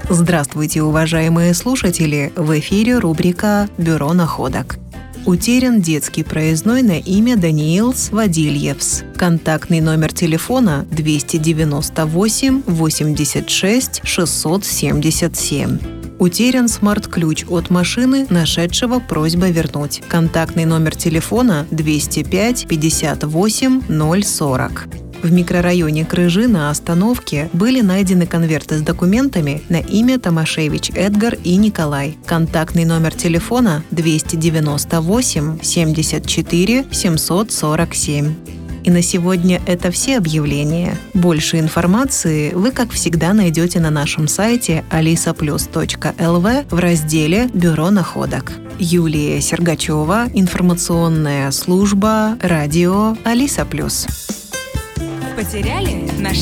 Здравствуйте, уважаемые слушатели! В эфире рубрика «Бюро находок». Утерян детский проездной на имя Даниилс Вадильевс. Контактный номер телефона 298 86 677. Утерян смарт-ключ от машины, нашедшего просьба вернуть. Контактный номер телефона 205 58 040. В микрорайоне Крыжи на остановке были найдены конверты с документами на имя Томашевич Эдгар и Николай. Контактный номер телефона 298 74 747. И на сегодня это все объявления. Больше информации вы, как всегда, найдете на нашем сайте alisaplus.lv в разделе «Бюро находок». Юлия Сергачева, информационная служба, радио Алиса Плюс. Потеряли?